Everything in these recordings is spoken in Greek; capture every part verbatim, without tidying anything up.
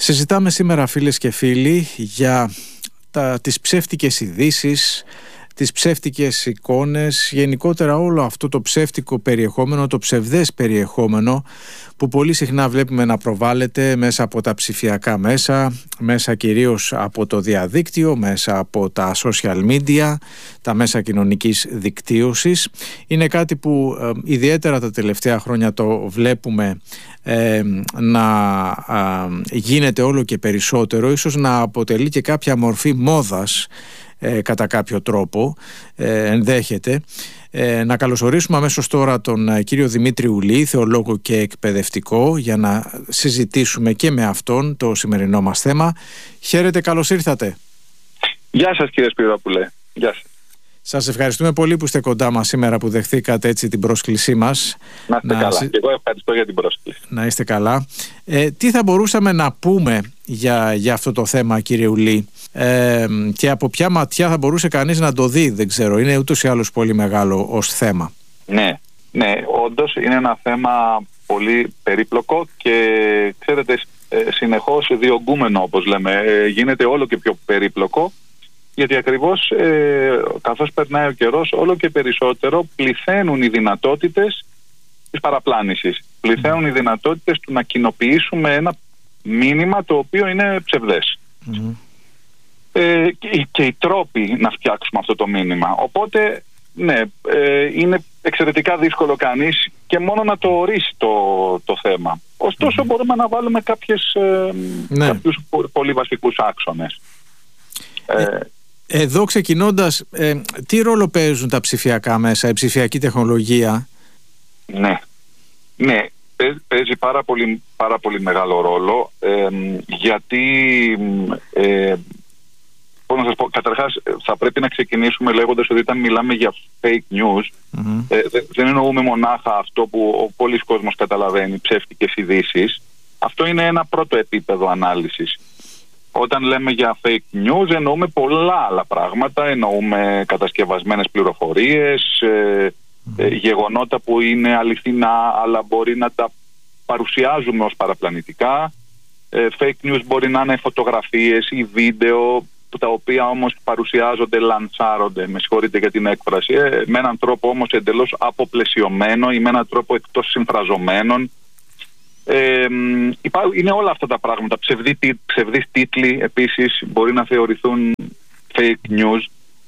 Συζητάμε σήμερα, φίλες και φίλοι, για τα, τις ψεύτικες ειδήσεις, τις ψεύτικες εικόνες, γενικότερα όλο αυτό το ψεύτικο περιεχόμενο, το ψευδές περιεχόμενο που πολύ συχνά βλέπουμε να προβάλλεται μέσα από τα ψηφιακά μέσα, μέσα κυρίως από το διαδίκτυο, μέσα από τα social media, τα μέσα κοινωνικής δικτύωσης. Είναι κάτι που ε, ιδιαίτερα τα τελευταία χρόνια το βλέπουμε ε, να ε, γίνεται όλο και περισσότερο, ίσως να αποτελεί και κάποια μορφή μόδας Ε, κατά κάποιο τρόπο, ε, ενδέχεται. Ε, να καλωσορίσουμε αμέσως τώρα τον ε, κύριο Δημήτρη Ουλή, θεολόγο και εκπαιδευτικό, για να συζητήσουμε και με αυτόν το σημερινό μας θέμα. Χαίρετε, καλώς ήρθατε. Γεια σας, κύριε Σπυρόπουλε. Γεια σας. Σας ευχαριστούμε πολύ που είστε κοντά μας σήμερα, που δεχθήκατε έτσι την πρόσκλησή μας. Να είστε να... καλά. Και εγώ ευχαριστώ για την πρόσκληση. Να είστε καλά. Ε, τι θα μπορούσαμε να πούμε για, για αυτό το θέμα, κύριε Ουλή, ε, και από ποια ματιά θα μπορούσε κανείς να το δει? Δεν ξέρω, είναι ούτως ή άλλως πολύ μεγάλο ως θέμα. Ναι, ναι, όντως είναι ένα θέμα πολύ περίπλοκο και ξέρετε, συνεχώς διωγγούμενο, όπως λέμε. Γίνεται όλο και πιο περίπλοκο, γιατί ακριβώς ε, καθώς περνάει ο καιρός, όλο και περισσότερο πληθαίνουν οι δυνατότητες της παραπλάνησης. Πληθαίνουν mm. οι δυνατότητες του να κοινοποιήσουμε ένα μήνυμα το οποίο είναι ψευδές. Mm. Ε, και, και οι τρόποι να φτιάξουμε αυτό το μήνυμα. Οπότε, ναι, ε, είναι εξαιρετικά δύσκολο κανείς και μόνο να το ορίσει το, το θέμα. Ωστόσο, mm. μπορούμε να βάλουμε κάποιες, ε, ναι. κάποιους πολύ βασικούς άξονες. Ε, ε, Εδώ ξεκινώντας, ε, τι ρόλο παίζουν τα ψηφιακά μέσα, η ψηφιακή τεχνολογία? Ναι, ναι, παίζει πάρα πολύ, πάρα πολύ μεγάλο ρόλο, ε, γιατί ε, πώς να σας πω, καταρχάς θα πρέπει να ξεκινήσουμε λέγοντας ότι όταν μιλάμε για fake news, mm-hmm. ε, δεν εννοούμε μονάχα αυτό που ο πολλής κόσμος καταλαβαίνει, ψεύτικες ειδήσεις. Αυτό είναι ένα πρώτο επίπεδο ανάλυσης. Όταν λέμε για fake news εννοούμε πολλά άλλα πράγματα, εννοούμε κατασκευασμένες πληροφορίες, ε, ε, γεγονότα που είναι αληθινά αλλά μπορεί να τα παρουσιάζουμε ως παραπλανητικά. Ε, fake news μπορεί να είναι φωτογραφίες ή βίντεο, τα οποία όμως παρουσιάζονται, λανσάρονται, με συγχωρείτε για την έκφραση, ε, με έναν τρόπο όμως εντελώς αποπλαισιωμένο ή με έναν τρόπο εκτός συμφραζομένων. Ε, είναι όλα αυτά τα πράγματα. Ψευδί, ψευδείς τίτλοι επίσης μπορεί να θεωρηθούν fake news.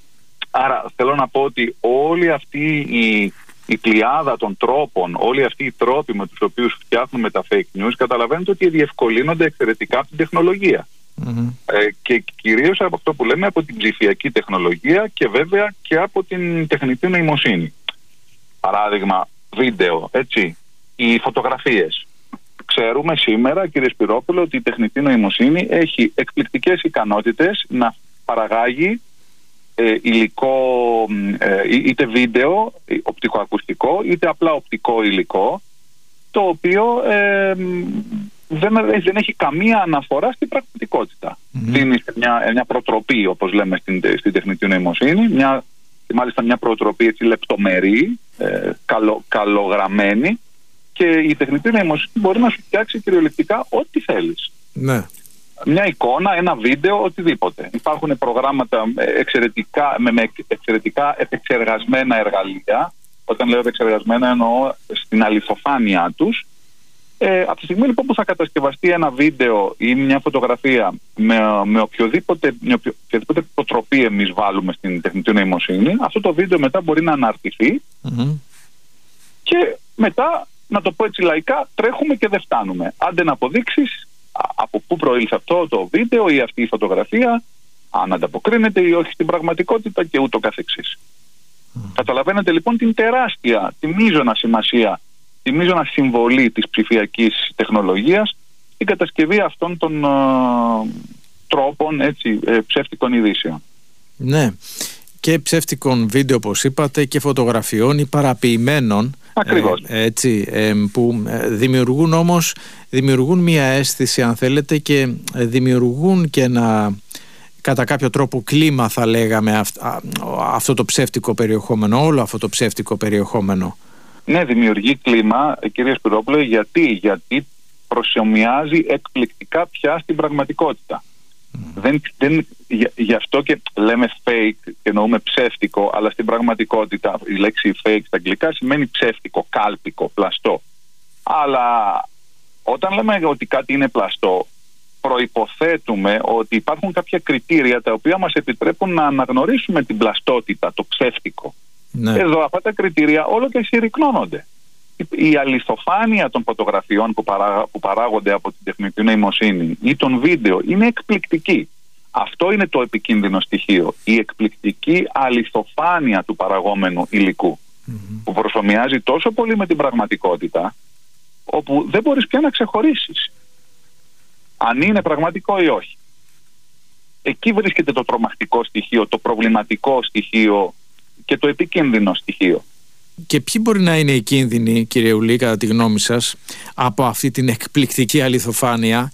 Άρα θέλω να πω ότι όλη αυτή η, η πλειάδα των τρόπων, όλοι αυτοί οι τρόποι με τους οποίους φτιάχνουμε τα fake news, καταλαβαίνετε ότι διευκολύνονται εξαιρετικά από την τεχνολογία. Mm-hmm. Ε, και κυρίως από αυτό που λέμε, από την ψηφιακή τεχνολογία και βέβαια και από την τεχνητή νοημοσύνη. Παράδειγμα, βίντεο, έτσι, οι φωτογραφίες. Ξέρουμε σήμερα, κύριε Σπυρόπουλο, ότι η τεχνητή νοημοσύνη έχει εκπληκτικές ικανότητες να παραγάγει ε, υλικό, ε, είτε βίντεο, οπτικοακουστικό, είτε απλά οπτικό υλικό, το οποίο ε, δεν, δεν έχει καμία αναφορά στην πραγματικότητα. Mm-hmm. Δίνει μια, μια προτροπή, όπως λέμε στην, στην τεχνητή νοημοσύνη, μια, μάλιστα μια προτροπή έτσι, λεπτομερή, ε, καλο, καλογραμμένη, και η τεχνητή νοημοσύνη μπορεί να σου φτιάξει κυριολεκτικά ό,τι θέλεις. Ναι. Μια εικόνα, ένα βίντεο, οτιδήποτε. Υπάρχουν προγράμματα εξαιρετικά, με, με εξαιρετικά επεξεργασμένα εργαλεία. Όταν λέω επεξεργασμένα εννοώ στην αληθοφάνειά τους. Ε, από τη στιγμή λοιπόν που θα κατασκευαστεί ένα βίντεο ή μια φωτογραφία με, με οποιοδήποτε, με οποιοδήποτε προτροπή εμείς βάλουμε στην τεχνητή νοημοσύνη, αυτό το βίντεο μετά μπορεί να αναρτηθεί mm-hmm. και μετά, να το πω έτσι λαϊκά, τρέχουμε και δεν φτάνουμε. Άντε να αποδείξεις από πού προήλθε αυτό το βίντεο ή αυτή η φωτογραφία, αν ανταποκρίνεται ή όχι στην πραγματικότητα και ούτω καθεξής. Mm. Καταλαβαίνετε λοιπόν την τεράστια, τη μείζωνα σημασία, τη μείζωνα συμβολή της ψηφιακής τεχνολογίας στην κατασκευή αυτών των uh, τρόπων έτσι, ε, ψεύτικων ειδήσεων. Ναι. Και ψεύτικων βίντεο, όπως είπατε, και φωτογραφιών ή παραποιημένων, ακριβώς. Ε, έτσι, ε, που δημιουργούν όμως δημιουργούν μια αίσθηση, αν θέλετε, και δημιουργούν και ένα, κατά κάποιο τρόπο, κλίμα, θα λέγαμε, αυ, α, αυτό το ψεύτικο περιεχόμενο, όλο αυτό το ψεύτικο περιεχόμενο. Ναι, δημιουργεί κλίμα, κύριε Σπυρόπουλε, γιατί, γιατί προσομοιάζει εκπληκτικά πια στην πραγματικότητα. Mm. Δεν, δεν, γι, γι' αυτό και λέμε fake και εννοούμε ψεύτικο, αλλά στην πραγματικότητα η λέξη fake στα αγγλικά σημαίνει ψεύτικο, κάλπικο, πλαστό. Αλλά όταν λέμε ότι κάτι είναι πλαστό, προϋποθέτουμε ότι υπάρχουν κάποια κριτήρια τα οποία μας επιτρέπουν να αναγνωρίσουμε την πλαστότητα, το ψεύτικο. Ναι. Εδώ αυτά τα κριτήρια όλο και συρρυκνώνονται. Η αληθοφάνεια των φωτογραφιών που, παρά, που παράγονται από την τεχνητή νοημοσύνη ή των βίντεο είναι εκπληκτική. Αυτό είναι το επικίνδυνο στοιχείο. Η εκπληκτική αληθοφάνεια του παραγόμενου υλικού, mm-hmm. που προσομοιάζει τόσο πολύ με την πραγματικότητα, όπου δεν μπορείς πια να ξεχωρίσεις αν είναι πραγματικό ή όχι. Εκεί βρίσκεται το τρομακτικό στοιχείο, το προβληματικό στοιχείο και το επικίνδυνο στοιχείο. Και ποιοι μπορεί να είναι οι κίνδυνοι, κύριε Ουλή, κατά τη γνώμη σας, από αυτή την εκπληκτική αληθοφάνεια?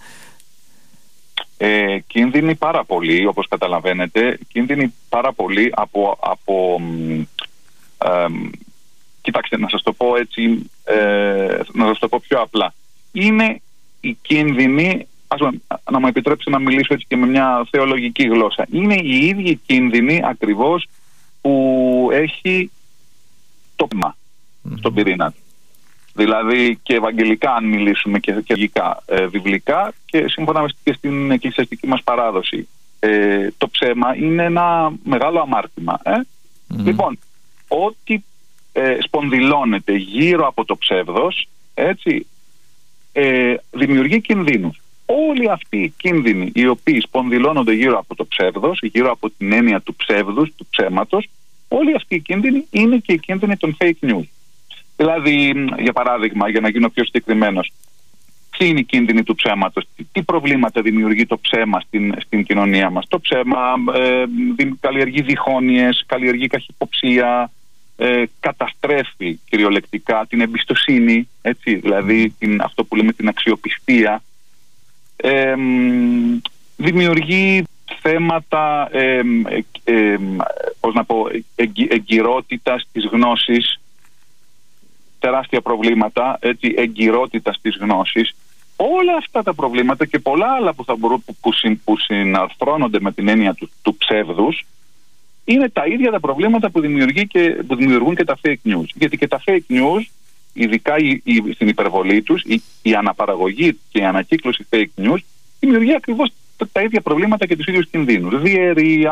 Ε, κίνδυνοι πάρα πολύ, όπως καταλαβαίνετε, κίνδυνοι πάρα πολύ από... από ε, κοιτάξτε, να σας το πω έτσι, ε, να σας το πω πιο απλά. Είναι οι κίνδυνοι, ας, να μου επιτρέψετε να μιλήσω έτσι και με μια θεολογική γλώσσα, είναι οι ίδιοι κίνδυνοι ακριβώς που έχει το πνεύμα mm-hmm. στον πυρήνα. Δηλαδή και ευαγγελικά, αν μιλήσουμε, και θεολογικά, ε, βιβλικά και σύμφωνα και στην εκκλησιαστική μας παράδοση. Ε, το ψέμα είναι ένα μεγάλο αμάρτημα. Ε? Mm-hmm. Λοιπόν, ό,τι ε, σπονδυλώνεται γύρω από το ψεύδος, έτσι, ε, δημιουργεί κινδύνους. Όλοι αυτοί οι κίνδυνοι οι οποίοι σπονδυλώνονται γύρω από το ψεύδος, γύρω από την έννοια του ψεύδους, του ψέματος, όλοι αυτοί οι κίνδυνοι είναι και οι κίνδυνοι των fake news. Δηλαδή, για παράδειγμα, για να γίνω πιο συγκεκριμένος, ποιοι είναι οι κίνδυνοι του ψέματος, τι, τι προβλήματα δημιουργεί το ψέμα στην, στην κοινωνία μας? Το ψέμα ε, καλλιεργεί διχόνοιες, καλλιεργεί καχυποψία, ε, καταστρέφει κυριολεκτικά την εμπιστοσύνη, έτσι, δηλαδή την, αυτό που λέμε την αξιοπιστία, ε, ε, δημιουργεί θέματα ε, ε, ε, πώς να πω, εγκυ, εγκυρότητας της γνώσης, τεράστια προβλήματα, έτσι, εγκυρότητας της γνώσης. Όλα αυτά τα προβλήματα και πολλά άλλα που, θα μπορούν, που, που, που συναρθρώνονται με την έννοια του, του ψεύδους, είναι τα ίδια τα προβλήματα που, δημιουργεί και, που δημιουργούν και τα fake news. Γιατί και τα fake news, ειδικά η, η, στην υπερβολή τους, η, η αναπαραγωγή και η ανακύκλωση fake news δημιουργεί ακριβώς τα, τα ίδια προβλήματα και τους ίδιους κινδύνους. Διαιρεί,